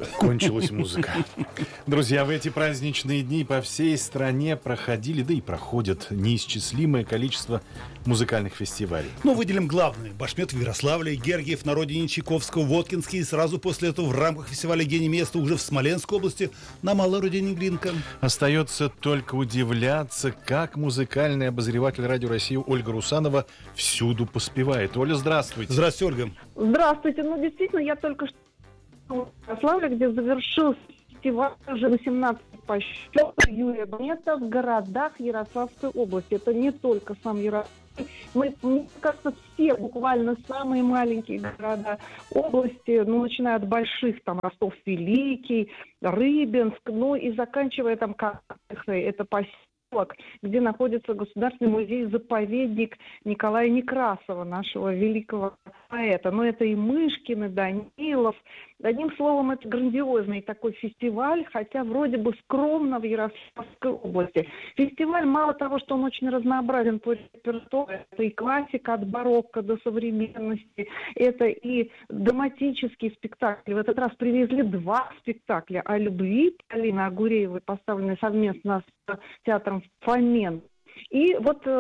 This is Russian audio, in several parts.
Кончилась музыка. Друзья, в эти праздничные дни по всей стране проходили, да и проходят неисчислимое количество музыкальных фестивалей. Выделим главные. Башметов в Ярославле, Гергиев на родине Чайковского, Воткинский. И сразу после этого в рамках фестиваля «Гений места» уже в Смоленской области на малой родине Глинка. Остается только удивляться, как музыкальный обозреватель Радио России Ольга Русанова всюду поспевает. Оля, здравствуйте. Здравствуйте, Ольга. Здравствуйте. Действительно, я только что в Ярославле, где завершился фестиваль уже 18 по счету Юрия Башметова в городах Ярославской области. Это не только сам Ярославль. Мне кажется, все буквально самые маленькие города области, начиная от больших, там, Ростов-Великий, Рыбинск, и заканчивая там, это поселок, где находится Государственный музей-заповедник Николая Некрасова, нашего великого поэта. Это и Мышкин, и Данилов. Одним словом, это грандиозный такой фестиваль, хотя вроде бы скромно в Ярославской области. Фестиваль, мало того, что он очень разнообразен по репертуару, это и классика от барокко до современности, это и драматические спектакли. В этот раз привезли 2 спектакля о любви Полины Агуреевой, поставленные совместно с театром «Фомен». И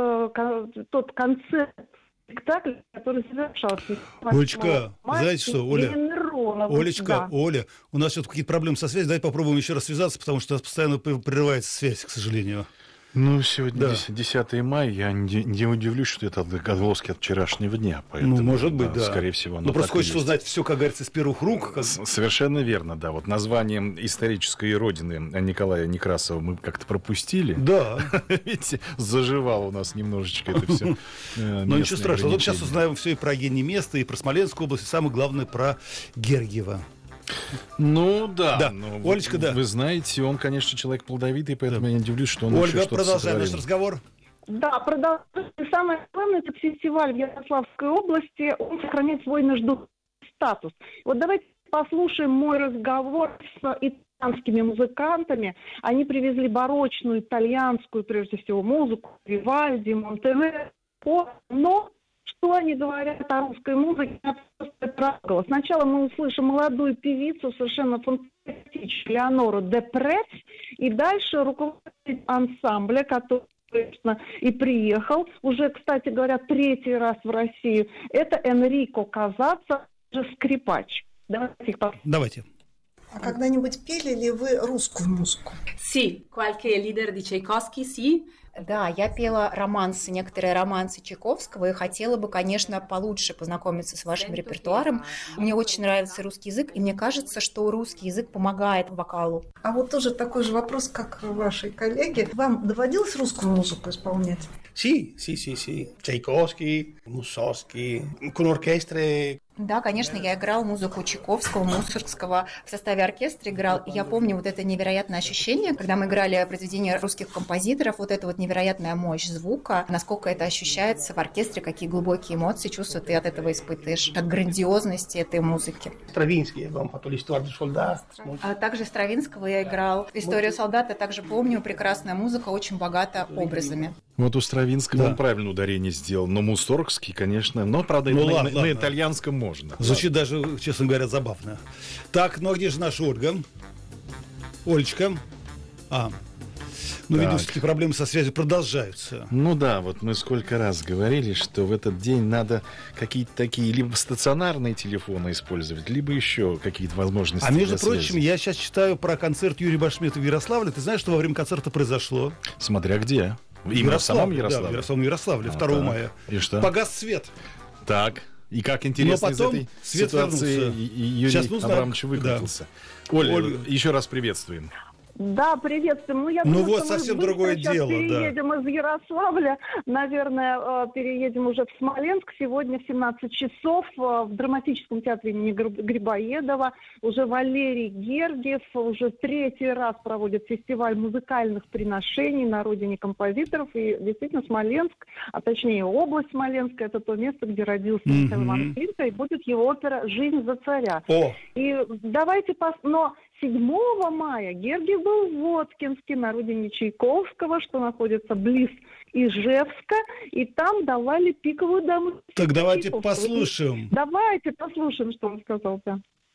тот концерт, спектакль, который завершался. Олечка, знаете что, Олечка, да. Оля, у нас тут какие-то проблемы со связью. Давайте попробуем еще раз связаться, потому что у нас постоянно прерывается связь, к сожалению. Сегодня 10 мая, я не удивлюсь, что это отголоски от вчерашнего дня. Поэтому, может быть, да. Скорее всего. Просто хочется узнать все, как говорится, с первых рук. Совершенно верно, да. Названием исторической родины Николая Некрасова мы как-то пропустили. Да. Видите, заживало у нас немножечко это все. Но ничего страшного. Сейчас узнаем все и про «Гений места», и про Смоленскую область, и самое главное, про Гергиева. Да. Олечка, да. Вы знаете, он, конечно, человек плодовитый, поэтому я не удивлюсь, что он Ольга, продолжаем наш разговор. Да, продолжаем. Самое главное, этот фестиваль в Ярославской области, он сохраняет свой международный статус. Давайте послушаем мой разговор с итальянскими музыкантами. Они привезли барочную, итальянскую, прежде всего, музыку, Вивальди, Монтеверди, но что они говорят о русской музыке, я просто трогала. Сначала мы услышим молодую певицу, совершенно фантастичную, Леонору де Прец, и дальше руководитель ансамбля, который, собственно, и приехал, уже, кстати говоря, 3-й раз в Россию, это Энрико Казаццо, скрипач. Давайте. А когда-нибудь пели ли вы русскую музыку? Sì, qualche leader di Tchaikovsky, sì. Да, я пела некоторые романсы Чайковского, и хотела бы, конечно, получше познакомиться с вашим репертуаром. Мне очень нравится русский язык, и мне кажется, что русский язык помогает вокалу. А тоже такой же вопрос, как вашей коллеге. Вам доводилось русскую музыку исполнять? Sì. Tchaikovsky, Mussorgsky, con orchestre. Да, конечно, я играл музыку Чайковского, Мусоргского, в составе оркестра играл. И я помню это невероятное ощущение, когда мы играли произведения русских композиторов, эта невероятная мощь звука, насколько это ощущается в оркестре, какие глубокие эмоции, чувства ты от этого испытываешь, от грандиозности этой музыки. Стравинский, вам потом «L'Histoire du soldat». А также Стравинского я играл. «Историю солдата» также помню, прекрасная музыка, очень богата образами. У Стравинского он правильно ударение сделал, но Мусоргский, конечно, правда, на итальянском можно. Звучит даже, честно говоря, забавно. Так, а где же наша Ольга? Олечка? Видимо, все-таки проблемы со связью продолжаются. Мы сколько раз говорили, что в этот день надо какие-то такие либо стационарные телефоны использовать, либо еще какие-то возможности. А между прочим, я сейчас читаю про концерт Юрия Башметова в Ярославле. Ты знаешь, что во время концерта произошло? Смотря где. Именно в самом Ярославле? Да, в самом Ярославле, 2 мая. И что? Погас свет. Так. И как интересно из этой ситуации Юрий Абрамович выкрутился. Оля, еще раз приветствуем. Да, приветствуем. Я думаю, что совсем мы другое дело. Переедем из Ярославля, наверное, переедем уже в Смоленск. Сегодня в 17 часов в драматическом театре имени Грибоедова уже Валерий Гергиев уже 3-й раз проводит фестиваль музыкальных приношений на родине композиторов. И действительно Смоленск, а точнее область Смоленская, это то место, где родился Михаил Иванович Глинка, и будет его опера «Жизнь за царя». И давайте но 7 мая Гергиев был в Воткинске, на родине Чайковского, что находится близ Ижевска, и там давали пиковую даму. Так давайте послушаем. Давайте послушаем, что он сказал, да.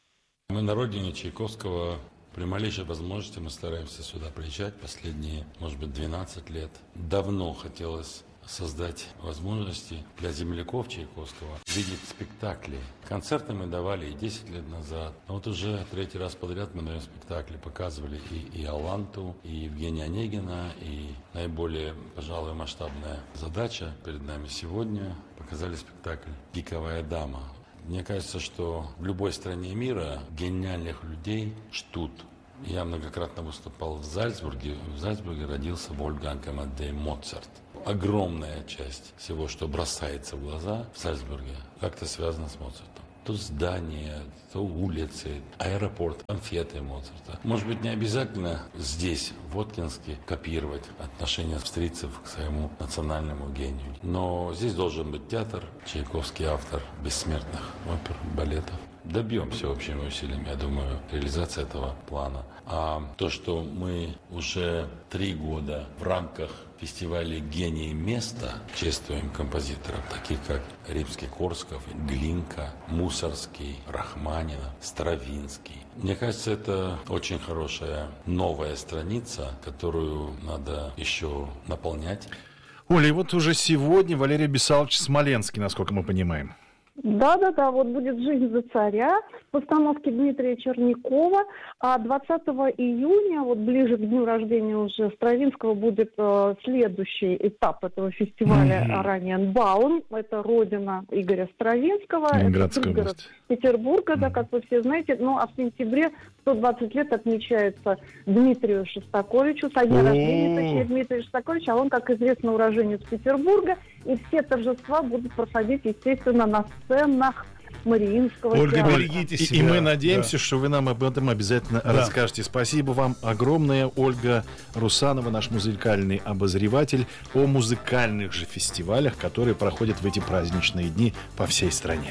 Мы на родине Чайковского. При малейшей возможности мы стараемся сюда приезжать последние, может быть, 12 лет. Давно хотелось создать возможности для земляков Чайковского видеть спектакли. Концерты мы давали и 10 лет назад. Но вот уже 3-й раз подряд мы даем спектакли. Показывали и Аланту, и Евгения Онегина, и наиболее, пожалуй, масштабная задача перед нами сегодня. Показали спектакль «Пиковая дама». Мне кажется, что в любой стране мира гениальных людей ждут. Я многократно выступал в Зальцбурге. В Зальцбурге родился Вольфганг Амадей Моцарт. Огромная часть всего, что бросается в глаза в Зальцбурге, как-то связано с Моцартом. То здания, то улицы, аэропорт, конфеты Моцарта. Может быть, не обязательно здесь, в Воткинске, копировать отношение австрийцев к своему национальному гению. Но здесь должен быть театр, Чайковский автор бессмертных опер, балетов. Добьемся общими усилиями, я думаю, реализации этого плана. А то, что мы уже 3 года в рамках фестиваля «Гений места» чествуем композиторов, таких как Римский-Корсаков, Глинка, Мусорский, Рахманинов, Стравинский. Мне кажется, это очень хорошая новая страница, которую надо еще наполнять. Оля, и вот уже сегодня Валерий Бесалович Смоленский, насколько мы понимаем. Да, вот будет «Жизнь за царя» в постановке Дмитрия Чернякова. А 20 июня, вот ближе к дню рождения уже Стравинского, будет следующий этап этого фестиваля «Ораниенбаум». Это родина Игоря Стравинского. Ленинградская это пригород область. Петербурга, да, как вы все знаете. Ну, а в сентябре 120 лет отмечается Дмитрию Шостаковичу, со дня рождения, точнее, Дмитрия Шостаковича, а он, как известно, уроженец Петербурга. И все торжества будут проходить, естественно, на сценах Мариинского Ольга, театра. берегите себя. И мы надеемся, что вы нам об этом обязательно расскажете. Спасибо вам огромное, Ольга Русанова, наш музыкальный обозреватель, о музыкальных же фестивалях, которые проходят в эти праздничные дни по всей стране.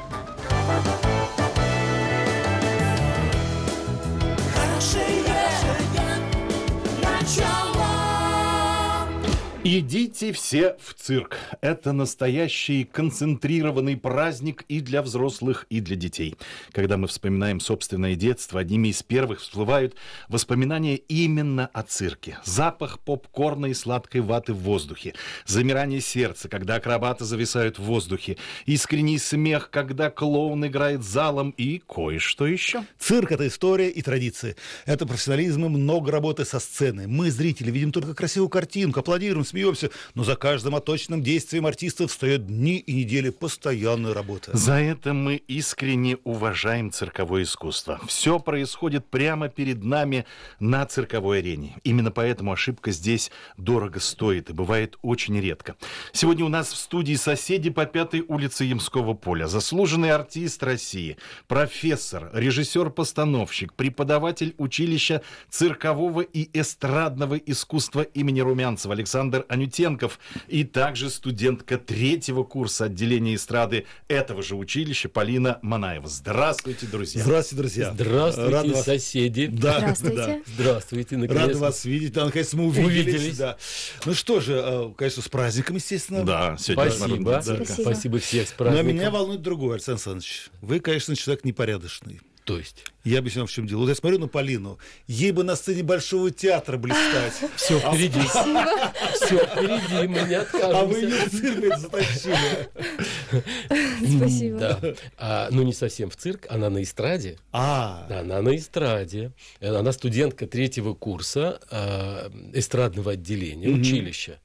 Идите все в цирк. Это настоящий концентрированный праздник и для взрослых, и для детей. Когда мы вспоминаем собственное детство, одними из первых всплывают воспоминания именно о цирке. Запах попкорна и сладкой ваты в воздухе. Замирание сердца, когда акробаты зависают в воздухе. Искренний смех, когда клоун играет залом, и кое-что еще. Цирк — это история и традиции. Это профессионализм и много работы со сценой. Мы, зрители, видим только красивую картинку, аплодируем, смеемся, но за каждым отточенным действием артистов стоят дни и недели постоянной работы. За это мы искренне уважаем цирковое искусство. Все происходит прямо перед нами на цирковой арене. Именно поэтому ошибка здесь дорого стоит и бывает очень редко. Сегодня у нас в студии соседи по 5-й улице Ямского поля. Заслуженный артист России, профессор, режиссер-постановщик, преподаватель училища циркового и эстрадного искусства имени Румянцева Александр Анютенков и также студентка 3-го курса отделения эстрады этого же училища Полина Манаева. Здравствуйте, друзья. Здравствуйте, друзья. Здравствуйте, соседи. Да, Здравствуйте. Да. Здравствуйте, наконец-то. Рады вас видеть. Да, наконец мы увиделись. Да. Ну что же, конечно, с праздником, естественно. Да, сегодня Спасибо. Спасибо всех с праздником. Но меня волнует другое, Александр Александрович. Вы, конечно, человек непорядочный. То есть? Я объясню, в чем дело. Вот я смотрю на Полину. Ей бы на сцене Большого театра блистать. Все впереди. Все впереди, мы не откажемся. А вы ее в цирк затащили. Спасибо. Да. Ну, не совсем в цирк, она на эстраде. Да, она на эстраде. Она студентка 3-го курса эстрадного отделения училища.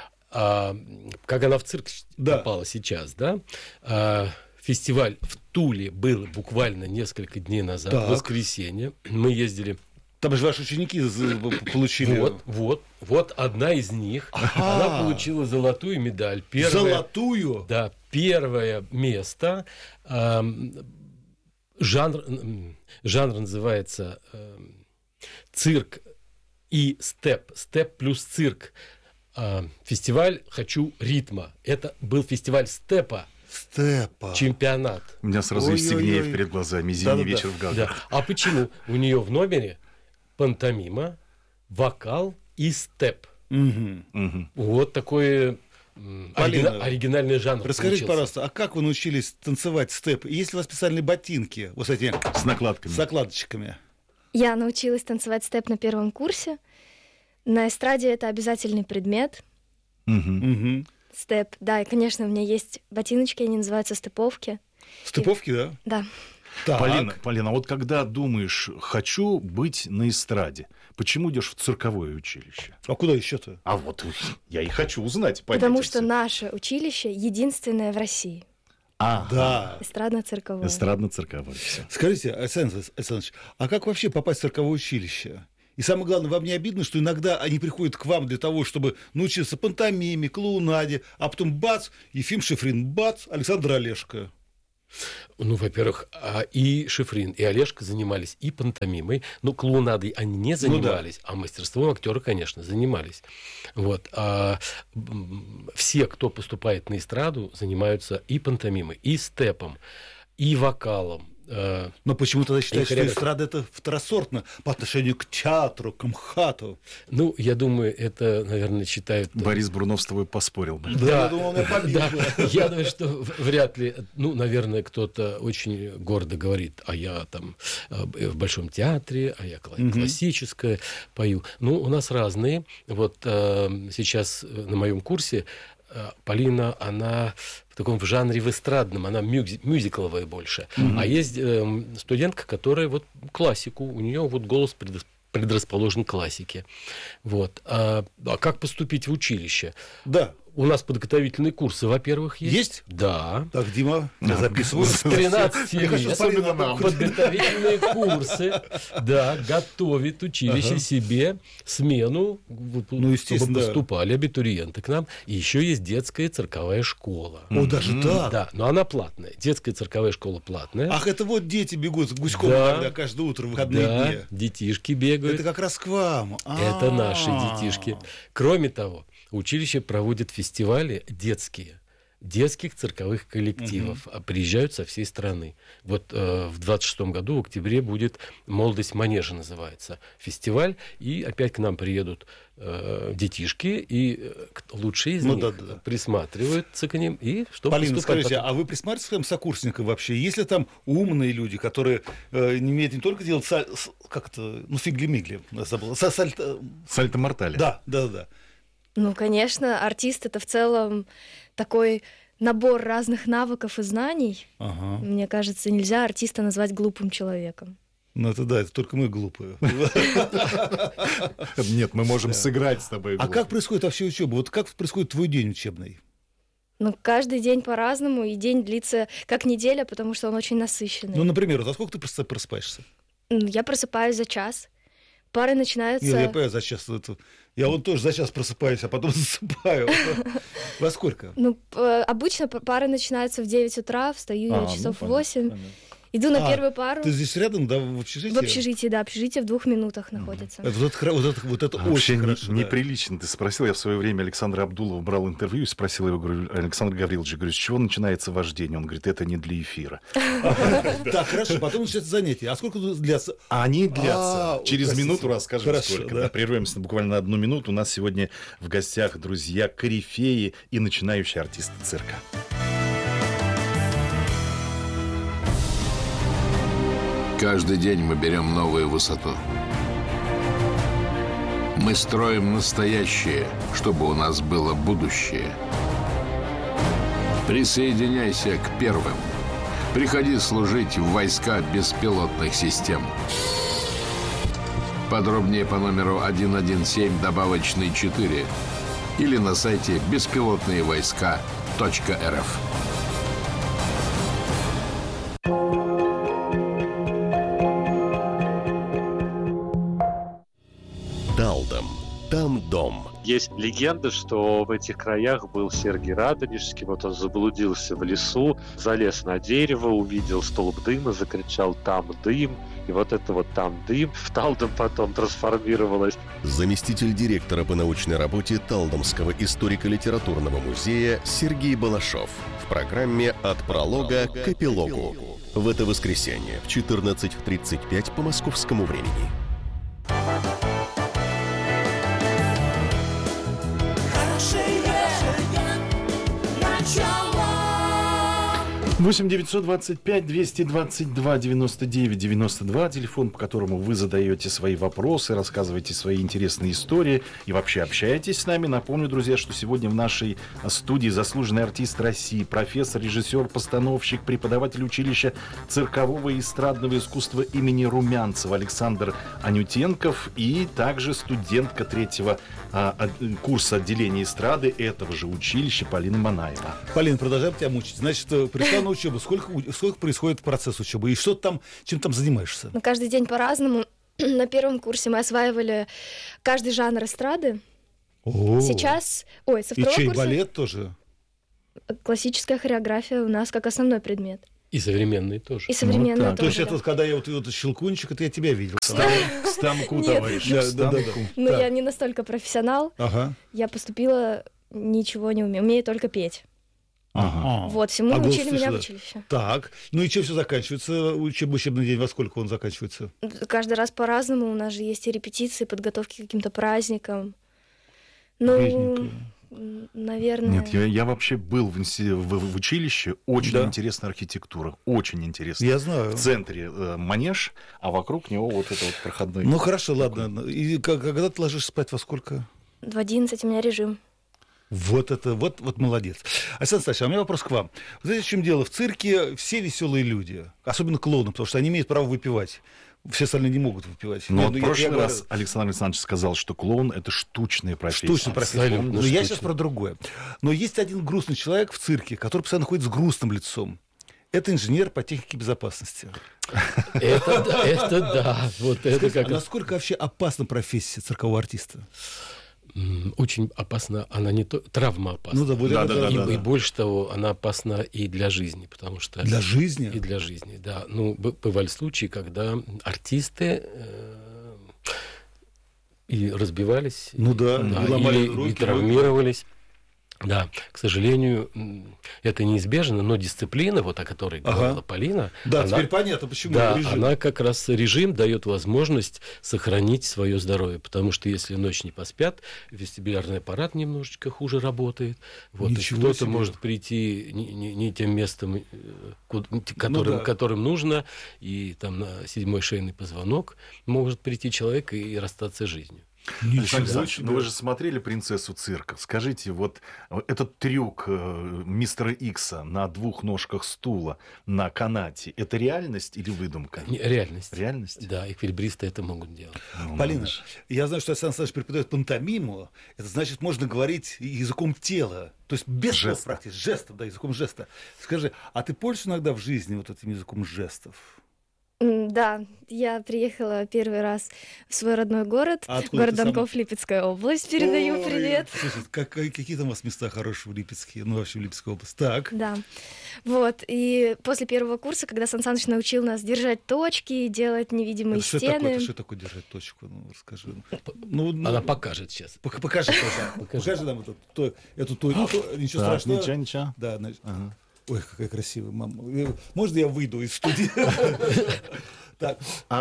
Как она в цирк попала сейчас, да? Фестиваль в Туле был буквально несколько дней назад, в воскресенье. Мы ездили. Там же ваши ученики получили. Вот одна из них. Она получила золотую медаль. Золотую? Да, первое место. Жанр называется цирк и степ. Степ плюс цирк. Фестиваль «Хочу ритма». Это был фестиваль степа. Чемпионат. У меня сразу Евстигнеев перед глазами. Зимний вечер в Гагарах. Да. А почему? У нее в номере пантомима, вокал и степ. Вот такое оригинальный жанр. Расскажите, получился. пожалуйста, а как вы научились танцевать степ? Есть ли у вас специальные ботинки вот с этими С накладками. с закладочками? Я научилась танцевать степ на первом курсе. На эстраде это обязательный предмет. Мгм. Степ, да, и, конечно, у меня есть ботиночки, они называются степовки. Степовки, да? Да. Так. Полина, а вот когда думаешь, хочу быть на эстраде, почему идешь в цирковое училище? А куда еще-то? А вот я и хочу узнать. понять Потому это что всё. наше училище единственное в России. Да. Эстрадно-цирковое. Эстрадно-цирковое. Всё. Скажите, Александр Александрович, а как вообще попасть в цирковое училище? И самое главное, вам не обидно, что иногда они приходят к вам для того, чтобы научиться пантомиме, клоунаде, а потом бац, Ефим Шифрин, бац, Александр Олешко. Ну, во-первых, и Шифрин, и Олежка занимались и пантомимой, но клоунадой они не занимались, а мастерством актера, конечно, занимались. Вот. Все, кто поступает на эстраду, занимаются и пантомимой, и степом, и вокалом. Но почему тогда считают, что хореография. эстрада это второсортно по отношению к театру, к МХАТу? Ну, я думаю, это, наверное, считают... Борис Брунов с тобой поспорил бы. Да, я думал, он меня побил. Да, я думаю, что вряд ли, ну, наверное, кто-то очень гордо говорит, а я там в Большом театре, а я классическое пою. Ну, у нас разные. Вот сейчас на моем курсе Полина, она в таком в жанре в эстрадном, она мюзикловая больше. А есть студентка, которая вот классику, у нее вот голос предрасположен к классике. Вот. А как поступить в училище? Да. У нас подготовительные курсы, во-первых, есть. Есть? Да. Так, Дима, я записываю. С 13 Мне кажется, лет Полина нам. подготовительные курсы, да, готовит училище себе смену, чтобы естественно, да. поступали абитуриенты к нам. И еще есть детская цирковая школа. О, даже так? Да, но она платная. Детская цирковая школа платная. Ах, это вот дети бегут гуськом Да. иногда каждое утро в выходные дни. Да, детишки бегают. Это как раз к вам. Это наши детишки. Кроме того, училище проводит фестивали детских цирковых коллективов. Приезжают со всей страны. Вот в 26-м году, в октябре, будет «Молодость манежа» называется фестиваль. И опять к нам приедут детишки, и лучшие из них присматриваются к ним. И чтобы Полина, поступать скажите, потом. а вы присматриваетесь к своим сокурсникам вообще? Есть ли там умные люди, которые не умеют не только делать фигли-мигли, забыл, Сальто-мортале. Да. Ну, конечно, артист — это в целом такой набор разных навыков и знаний. Ага. Мне кажется, нельзя артиста назвать глупым человеком. Ну, это да, это только мы глупые. Нет, мы можем сыграть с тобой. А как происходит вообще учеба? Вот как происходит твой день учебный? Ну, каждый день по-разному, и день длится как неделя, потому что он очень насыщенный. Ну, например, за сколько ты просыпаешься? Я просыпаюсь за час. Пары начинаются... Нет, я понимаю, за час. Я вот тоже за час просыпаюсь, а потом засыпаю. Во сколько? Ну, обычно пары начинаются в 9 утра, встаю я часов в 8. Иду на первую пару. Ты здесь рядом, да, в общежитии? В общежитии, да. Общежитие в 2 минутах находится. Вот это вообще очень хорошо. Неприлично. Ты спросил, я в свое время Александра Абдулова брал интервью и спросил его, говорю, Александр Гаврилович, говорю, с чего начинается вождение? Он говорит, это не для эфира. Так, хорошо, потом начинается занятие. А сколько длятся? Они длятся. Через минуту расскажем, Хорошо, сколько. да. Прервемся буквально на 1 минуту. У нас сегодня в гостях, друзья, корифеи и начинающие артисты цирка. Каждый день мы берем новую высоту. Мы строим настоящее, чтобы у нас было будущее. Присоединяйся к первым. Приходи служить в войска беспилотных систем. Подробнее по номеру 117 добавочный 4 или на сайте беспилотныевойска.рф. Талдом. Там дом. Есть легенда, что в этих краях был Сергий Радонежский. Вот он заблудился в лесу, залез на дерево, увидел столб дыма, закричал «там дым». И вот это вот «там дым» в Талдом потом трансформировалось. Заместитель директора по научной работе Талдомского историко-литературного музея Сергей Балашов в программе «От пролога к эпилогу». В это воскресенье в 14:35 по московскому времени. 8 925 222 99 92, телефон, по которому вы задаете свои вопросы, рассказываете свои интересные истории и вообще общаетесь с нами. Напомню, друзья, что сегодня в нашей студии заслуженный артист России, профессор, режиссер, постановщик, преподаватель училища циркового и эстрадного искусства имени Румянцева Александр Анютенков и также студентка 3-го курса отделения эстрады этого же училища Полина Манаева. Полина, продолжаем тебя мучить. Значит, пришла на учебу. Сколько происходит процесс учебы? И что ты там, чем там занимаешься? Ну, каждый день по-разному. На первом курсе мы осваивали каждый жанр эстрады. Сейчас... со второго курса... И балет тоже? Классическая хореография у нас как основной предмет. И современные тоже. И современные тоже. То есть это когда я вот щелкунчик, это я тебя видел. К станку, товарищ. Ну, я не настолько профессионал. Я поступила, ничего не умею. Умею только петь. Вот, всему учили меня в училище. Так, ну и чем все заканчивается? Учебный день, во сколько он заканчивается? Каждый раз по-разному. У нас же есть и репетиции, подготовки к каким-то праздникам. Ну, наверное... Нет, я вообще был в училище. Очень интересная архитектура. Очень интересная. Я знаю. В центре манеж, а вокруг него вот это вот проходной. Ну, хорошо, ладно. И когда ты ложишься спать, во сколько? В 11 у меня режим. Вот молодец. Александр Стасович, а у меня вопрос к вам. Вы знаете, в чем дело? В цирке все веселые люди, особенно клоуны, потому что они имеют право выпивать. Все остальные не могут выпивать. Но в прошлый раз Александр Александрович сказал, что клоун — это штучная профессия. Штучная профессия. Но я сейчас про другое. Но есть один грустный человек в цирке, который постоянно ходит с грустным лицом. Это инженер по технике безопасности. Это да. Скажите, насколько вообще опасна профессия циркового артиста? Очень опасна, она не то, травма опасна. И больше того, она опасна и для жизни, потому что... Для жизни? И для жизни, да. Ну, бывали случаи, когда артисты и разбивались, и травмировались. Да, к сожалению, это неизбежно, но дисциплина, вот о которой говорила Полина... Да, теперь понятно, почему режим. Она как раз режим дает возможность сохранить свое здоровье, потому что если ночь не поспят, вестибулярный аппарат немножечко хуже работает. Вот, кто-то может прийти не тем местом, которым нужно, и там на 7-й шейный позвонок может прийти человек и расстаться с жизнью. Но вы же смотрели «Принцессу цирка». Скажите, вот этот трюк мистера Икса на 2 ножках стула на канате — это реальность или выдумка? Реальность. Реальность? Да, эквилибристы это могут делать. Полина, я знаю, что Александр Александрович преподает пантомиму. Это значит, можно говорить языком тела. То есть без слов практически. Жестом, да, языком жеста. Скажи, а ты пользуешься иногда в жизни вот этим языком жестов? Да, я приехала первый раз в свой родной город, город Донков, Липецкая область. Передаю привет. Слушай, какие там у вас места хорошие в Липецке, вообще в Липецкой области? Так. Да, вот, и после первого курса, когда Сан Саныч научил нас держать точки, делать невидимые стены... Что такое держать точку? Расскажи. Она покажет сейчас. Покажи нам эту точку. Ничего страшного. Ничего. Да, ой, какая красивая мама. Можно я выйду из студии? Так.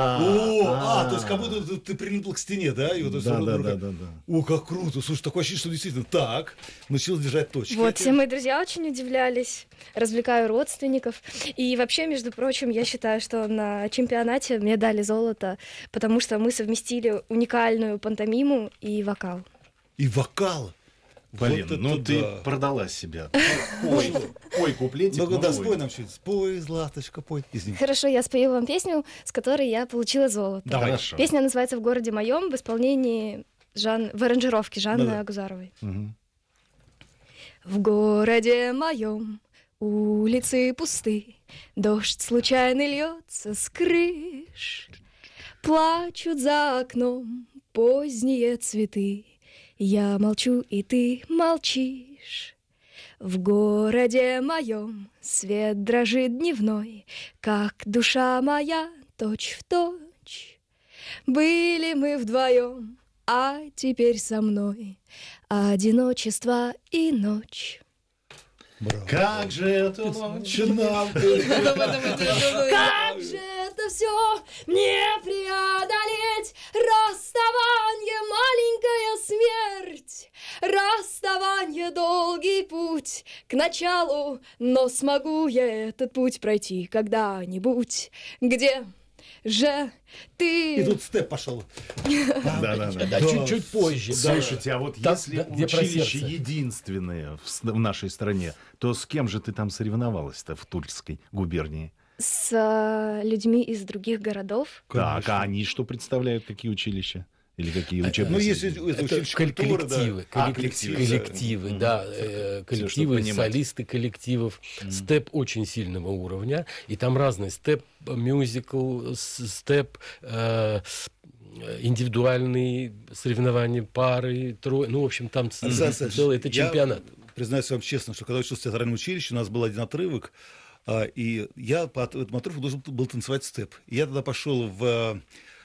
То есть как будто ты прилипла к стене, да? Да. О, как круто. Слушай, такое ощущение, что действительно так. Научилась держать точки. Вот, все мои друзья очень удивлялись. Развлекаю родственников. И вообще, между прочим, я считаю, что на чемпионате мне дали золото, потому что мы совместили уникальную пантомиму и вокал. И вокал? Блин, ты продала себя. Пой куплетик. Да, спой нам что-нибудь. Спой, Златочка, пой. Хорошо, я спою вам песню, с которой я получила золото. Давай. Песня называется «В городе моем» в исполнении в аранжировке Жанны Агузаровой. В городе моем улицы пусты, дождь случайно льется с крыш, плачут за окном поздние цветы. Я молчу, и ты молчишь. В городе моем свет дрожит дневной, как душа моя точь-в-точь. Были мы вдвоем, а теперь со мной одиночество и ночь. Браво. Как же эту ночь нам... Как же это все не преодолеть? Расставание, маленькая смерть, расставание, долгий путь, к началу, но смогу я этот путь пройти когда-нибудь, где же ты... И тут степ пошел. Да, чуть-чуть позже. Слушайте, а вот Там, если где про училище сердце. единственное в нашей стране, то с кем же ты там соревновалась-то в Тульской губернии? С людьми из других городов. Так, а они что представляют, какие училища? Или какие учебные? Ну, если заведения? это училище культуры, да. Коллективы, да, коллективы, солисты коллективов. Степ очень сильного уровня, и там разные степ, мюзикл, степ, индивидуальные соревнования, пары, трое, ну, в общем, там целый, это чемпионат. Я признаюсь вам честно, что когда учился в театральном училище, у нас был один отрывок, и я по этому отрывку должен был танцевать степ. И я тогда пошел в